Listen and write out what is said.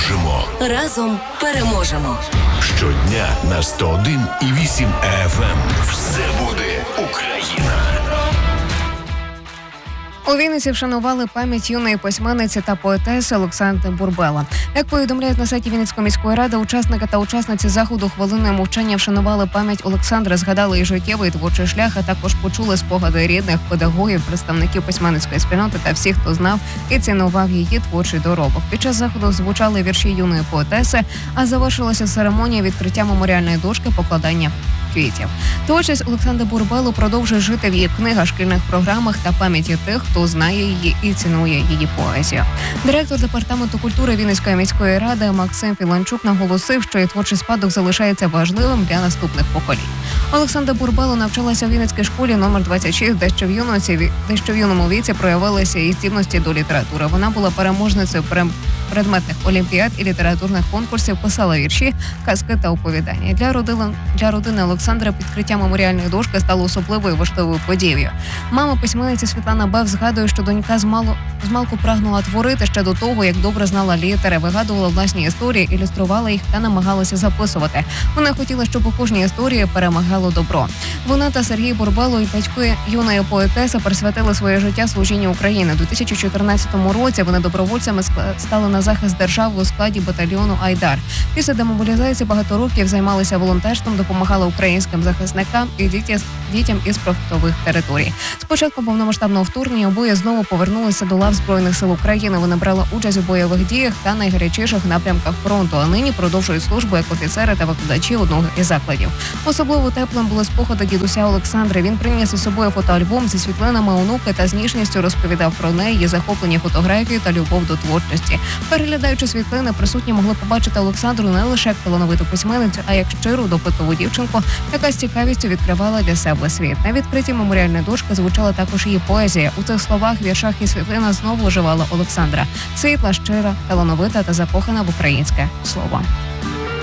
переможемо. Разом переможемо. Щодня на 101,8 FM. Все буде Україна. У Вінниці вшанували пам'ять юної письменниці та поетеси Олександри Бурбела. Як повідомляють на сайті Вінницької міської ради, учасники та учасниці заходу хвилиною мовчання вшанували пам'ять Олександри, згадали її життєвий творчий шлях, а також почули спогади рідних, педагогів, представників письменницької спільноти та всіх, хто знав і цінував її творчий доробок. Під час заходу звучали вірші юної поетеси, а завершилася церемонія відкриття меморіальної дошки покладання квітів. Творчість Олександри Бурбелу продовжує жити в її книгах, шкільних програмах та пам'яті тих, хто знає її і цінує її поезію. Директор департаменту культури Вінницької міської ради Максим Філанчук наголосив, що її творчий спадок залишається важливим для наступних поколінь. Олександра Бурбелу навчалася в Вінницькій школі номер 26, де ще в юному віці проявилися її здібності до літератури. Вона була переможницею предметних олімпіад і літературних конкурсів, писала вірші, казки та оповідання. Для родини Олександра відкриття меморіальної дошки стало особливою важливою подією. Мама письменниці Світлана Бев згадує, що донька змалку прагнула творити ще до того, як добре знала літери, вигадувала власні історії, ілюструвала їх та намагалася записувати. Вона хотіла, щоб у кожній історії перемагало добро. Вона та Сергій Бурбело, і батьки юної поетеси, присвятили своє життя служінню України. У 2014 році вони добровольцями стали на захист держави у складі батальйону «Айдар». Після демобілізації багато років займалися волонтерством, допомагали українським захисникам і дітям із прифронтових територій. З початку повномасштабного вторгнення обоє знову повернулися до лав Збройних сил України. Вони брали участь у бойових діях та найгарячіших напрямках фронту, а нині продовжують службу як офіцери та викладачі одного із закладів. Особливо теплим були спогади дідуся Олександри. Він приніс із собою фотоальбом зі світлинами онуки та з ніжністю розповідав про неї, її захоплення фотографією та любов до творчості. Переглядаючи світлини, присутні могли побачити Олександру не лише як талановиту письменницю, а як щиру, допитливу дівчинку, яка з цікавістю відкривала для себе світ. На відкритті меморіальної дошки звучала також її поезія. У цих словах, віршах і світлинах знову оживала Олександра. Світла, щира, талановита та закохана в українське слово.